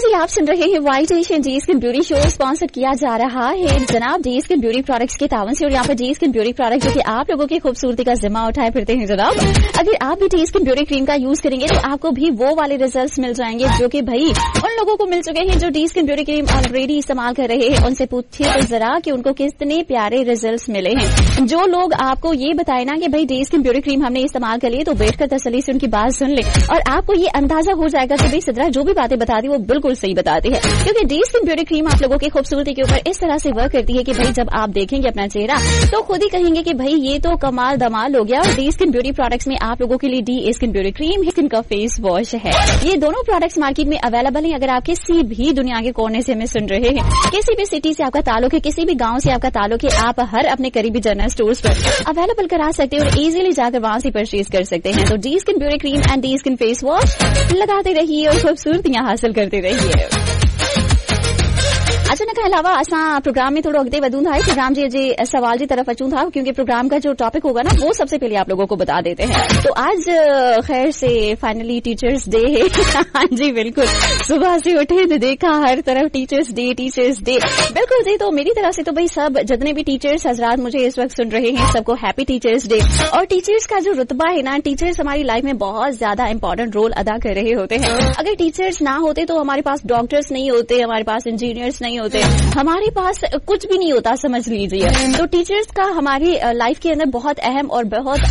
जी आप सुन रहे हैं वाइट एशियन जी स्किन ब्यूटी शो, स्पॉन्सर किया जा रहा है जनाब जी स्किन ब्यूटी प्रोडक्ट्स के तावन से। और यहाँ पर जी स्किन ब्यूटी प्रोडक्ट जो कि आप लोगों की खूबसूरती का जिम्मा उठाए फिरते हैं जनाब। अगर आप भी जी स्किन ब्यूटी क्रीम का यूज करेंगे तो आपको भी वो वाले रिजल्ट्स मिल जाएंगे जो कि भाई उन लोगों को मिल चुके हैं जो जी स्किन ब्यूटी क्रीम ऑलरेडी इस्तेमाल कर रहे हैं। उनसे पूछिए तो जरा कि उनको कितने प्यारे रिजल्ट मिले हैं। जो लोग आपको ये बताए ना कि भाई जी स्किन ब्यूटी क्रीम हमने इस्तेमाल कर ली, तो बैठकर तसल्ली से उनकी बात सुन ले और आपको ये अंदाजा हो जाएगा कि भाई सिद्रा जो भी बातें बताती है वो बिल्कुल सही बताती है। क्योंकि डी स्किन ब्यूटी क्रीम आप लोगों की खूबसूरती के ऊपर इस तरह से वर्क करती है कि भाई जब आप देखेंगे अपना चेहरा तो खुद ही कहेंगे कि भाई ये तो कमाल धमाल हो गया। और डी स्किन ब्यूटी प्रोडक्ट्स में आप लोगों के लिए D skin beauty cream skin का फेस वॉश है। ये दोनों प्रोडक्ट्स मार्केट में अवेलेबल हैं। अगर आप किसी भी दुनिया के कोने से हमें सुन रहे हैं, किसी भी सिटी से आपका ताल्लुक है, किसी भी गांव से आपका ताल्लुक है, आप हर अपने करीबी जनरल स्टोर्स पर अवेलेबल करा सकते हैं और इजीली जाकर वहां से परचेज कर सकते हैं। तो D skin beauty cream and D skin face wash लगाते रहिए और खूबसूरतियां हासिल करते रहिए। अच्छा न अलावा असां प्रोग्राम में थोड़ा अॻिते वधूं था। प्रोग्राम जे सवाल की तरफ अचूं था क्योंकि प्रोग्राम का जो टॉपिक होगा ना वो सबसे पहले आप लोगों को बता देते हैं। तो आज खैर से फाइनली टीचर्स डे है। हाँ जी बिल्कुल, सुबह से उठे तो देखा हर तरफ टीचर्स डे बिल्कुल जी। तो मेरी तरफ से तो भाई सब जितने भी टीचर्स हजरात मुझे इस वक्त सुन रहे हैं सबको हैप्पी टीचर्स डे। और टीचर्स का जो रुतबा है ना, टीचर्स हमारी लाइफ में बहुत ज्यादा इंपॉर्टेंट रोल अदा कर रहे होते हैं। अगर टीचर्स ना होते तो हमारे पास डॉक्टर्स नहीं होते, हमारे पास इंजीनियर्स नहीं होते, हमारे पास कुछ भी नहीं होता समझ लीजिए। तो टीचर्स का हमारी लाइफ के अंदर बहुत अहम और बहुत